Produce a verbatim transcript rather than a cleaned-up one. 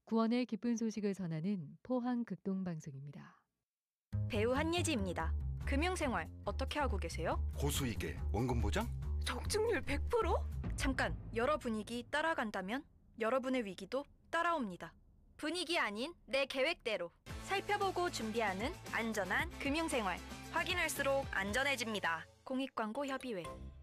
구원의 기쁜 소식을 전하는 포항 극동방송입니다. 배우 한예지입니다. 금융생활 어떻게 하고 계세요? 고수익에 원금 보장? 적중률 백 퍼센트? 잠깐, 여러 분위기 따라간다면 여러분의 위기도 따라옵니다. 분위기 아닌 내 계획대로 살펴보고 준비하는 안전한 금융생활. 확인할수록 안전해집니다. 공익광고협의회.